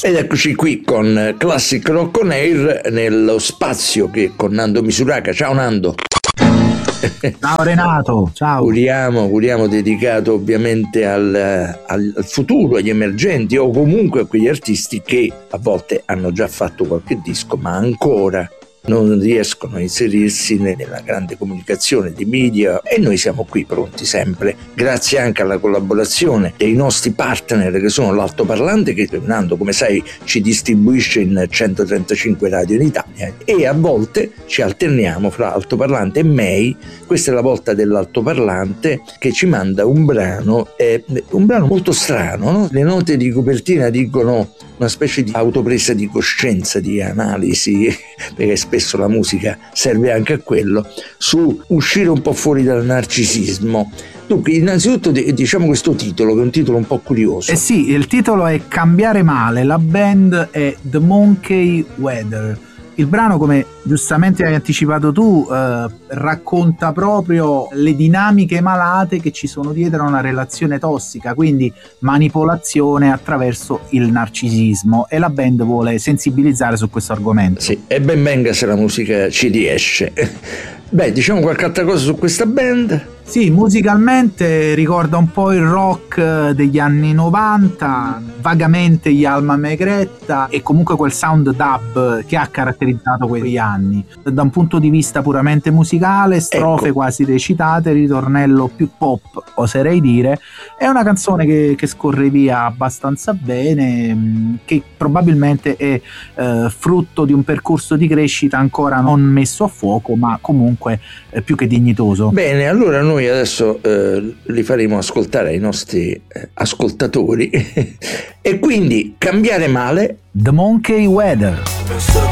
Ed eccoci qui con Classic Rock on Air nello spazio che con Nando Misuraka. Ciao Nando. Ciao Renato, ciao. Auguriamo dedicato ovviamente al futuro, agli emergenti o comunque a quegli artisti che a volte hanno già fatto qualche disco ma ancora non riescono a inserirsi nella grande comunicazione di media, e noi siamo qui pronti sempre, grazie anche alla collaborazione dei nostri partner che sono l'Altoparlante, che Nando come sai ci distribuisce in 135 radio in Italia, e a volte ci alterniamo fra Altoparlante e May. Questa è la volta dell'Altoparlante che ci manda un brano molto strano, no? Le note di copertina dicono una specie di autopresa di coscienza, di analisi, perché spesso la musica serve anche a quello, su uscire un po' fuori dal narcisismo. Dunque, innanzitutto diciamo questo titolo, che è un titolo un po' curioso. Sì, il titolo è Cambiare Male, la band è The Monkey Weather. Il brano, come giustamente hai anticipato tu, racconta proprio le dinamiche malate che ci sono dietro a una relazione tossica, quindi manipolazione attraverso il narcisismo, e la band vuole sensibilizzare su questo argomento. Sì, e ben venga se la musica ci riesce. Beh, diciamo qualche altra cosa su questa band? Sì, musicalmente ricorda un po' il rock degli anni 90, vagamente gli Alma Megretta e comunque quel sound dub che ha caratterizzato quegli anni. Da un punto di vista puramente musicale, strofe quasi recitate, ritornello più pop, oserei dire. È una canzone che scorre via abbastanza bene, che probabilmente è frutto di un percorso di crescita ancora non messo a fuoco, ma comunque più che dignitoso. Bene, allora noi adesso li faremo ascoltare ai nostri ascoltatori e quindi Cambiare Male, The Monkey Weather.